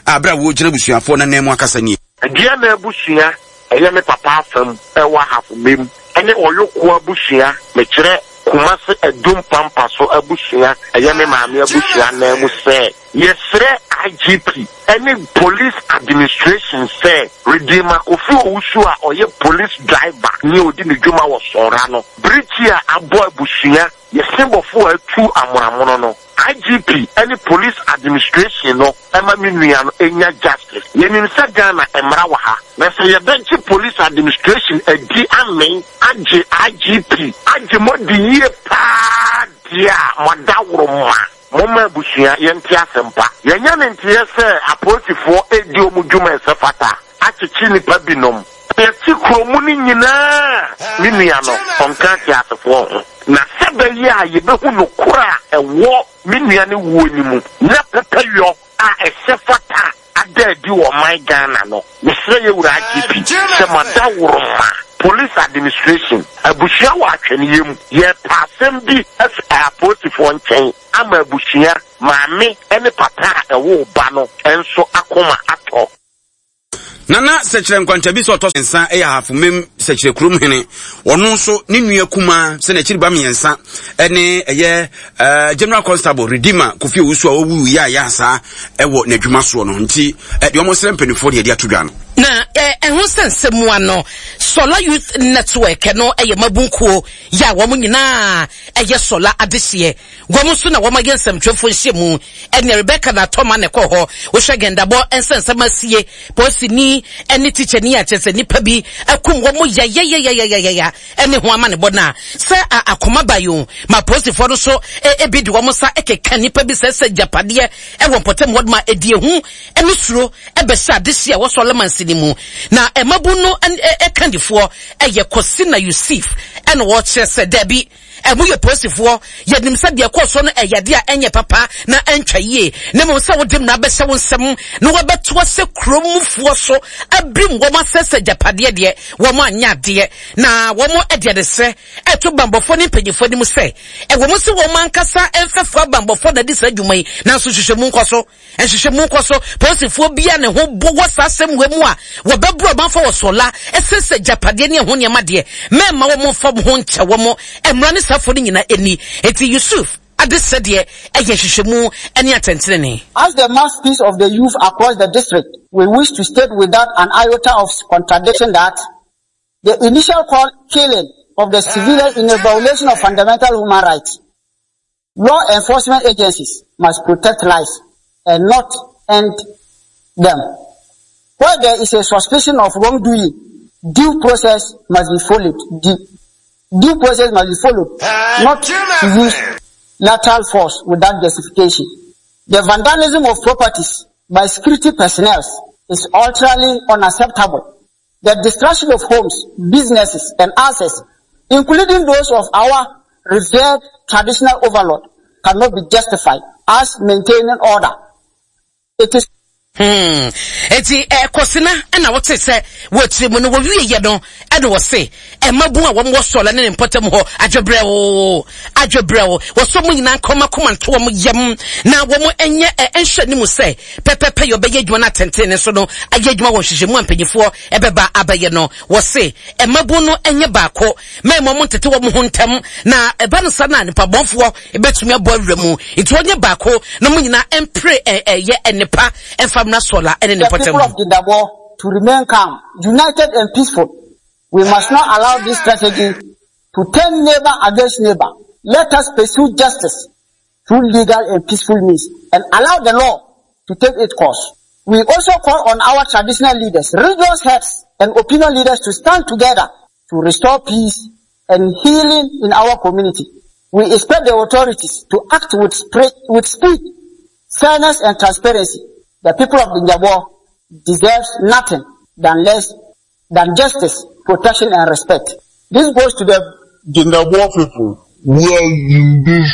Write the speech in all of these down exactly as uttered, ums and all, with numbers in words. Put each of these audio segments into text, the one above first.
abra wo gyina busuafo na nemu akasa ni dia na busua eye me papa afam e wa hafumem ene oyoko abusua me kire kumase edum pampa so abusua eye me maame abusua na mu se yesre I G P any police administration say Redeemer Kofi Owusu a oye police driver ni odi ni dwuma wo sora no bridge a abo abusua yesebofo atu amoramono no I G P any police administration no ema minua no enya justice yenim sa Ghana emra wa ha na se ye bench police administration edi amen age I G P age modi ye pa dia modawro ma mama bushia yenti asempa yenya ntie se apostifo edi omudwuma esefata achichi nipa binom yeti kromu ni nyina minua no onka ti asefo na sebe ye a ye behu no kura ewo minua ne wo ni mu na pepeyo a esefata adadi wo my Ghana no mesre ye wura I G P se madawro ma police administration abushia wa atweneyem ye pasem bi as apostifo nchen ama abushia maame ene papa ewo ba no enso akoma ato Nana sekire nkwancha bi so to ensa e ya hafumem sekire krum hene ono so ne nua kuma se na chiriba miensa ene eye General Constable Redeemer Kofi Owusu a owu ya ya sa ewo na dwuma so no nti de omo sere mpanifo de de atodwa no na ehun sensemu ano Solar Youth Network no eye mabunkuo ya wo nyina eye solar adehye wo so na wo magensem twefo nhemu ene Rebecca na Toma ne kɔ hɔ wo hwegenda bo ensensem asie posi ni ene teacher ni achese nipa bi akum wo ya ya ya ya ya ya ya ene ho ama ne bona se akoma bayo ma posi fo no so e bi de wo sa ekeka nipa bi se se japade e wo potem wo ma edie hu ene suro e be sha adehye wo Solomon mu na emabu no ekandifo eye Kosina Yusuf ene wo che se debi emu ye posifo ye nim se de koso no eyade a enye papa na antwaye ne mo se wodem na abehye wo nsem no wobeto se kromufo so abrim wo ma sese japade de wo mo anya de na wo mo ede de se eto bambofo ni panyifo ni mu se e wo mo se wo mankasa enfefo bambofo da di sa dwumai na so hwehwemu nkoso enhwehwemu nkoso posifo bia ne ho bo wo sasem wemu a wo bebro manfo wo sola esese japade ne ho ne ma de mema wo mo fam ho nche wo mo emra ne safo ni nyina eni eti Yusuf adesede ehwehwemu eni atentene. As the mouthpiece of the youth across the district, we wish to state without an iota of contradiction that the initial call killing of the civilian in a violation of fundamental human rights. Law enforcement agencies must protect lives and not end them. Where there is a suspicion of wrongdoing, due process must be followed. Due, due process must be followed, not to use lateral force without justification. The vandalism of properties by security personnel is utterly unacceptable. The destruction of homes, businesses, and assets, including those of our revered traditional overlord, cannot be justified as maintaining order. It is Hmm. Eti eh Kosina na wote se wotire mu no wo wie ye no e de wo se e mabu a wo mo sola ne mpotem ho adwobre wo adwobre wo wo so mu nyina koma koma nto wo yam na wo mo enye enhwe ni mu se pepepe yo beye dwuma na tentene so no aye dwuma wo hwehwe mu ampanyifo e beba abaye no wo se e mabu no enye baako me mo mo tete wo mo hontem na e ba no sa na nipa bonfo e betumi abo awura mu enti onye baako no mu nyina empre ye enipa enfa sola and the people of Gindabo to remain calm, united and peaceful. We must not allow this strategy to turn neighbor against neighbor. Let us pursue justice through legal and peaceful means and allow the law to take its course. We also call on our traditional leaders, religious heads and opinion leaders to stand together to restore peace and healing in our community. We expect the authorities to act with, with speed, fairness and transparency. The people of Gindabo deserve nothing than less than justice, protection, and respect. This goes to the Gindabo people. Where you this?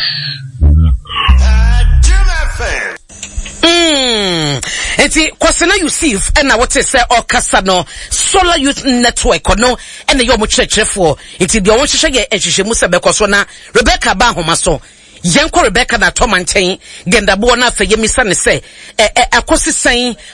Hmm. Eti Kosina Yusuf ena wote se okasa no Solar Youth Network no ena yo mo kyerɛkyerɛfo eti de wo hyehyɛ ye ehyehyɛ mu se bekoso na Rebecca ba homaso Yanko Rebecca na Toma nchen Gindabo na afeye misa ne se e akosi san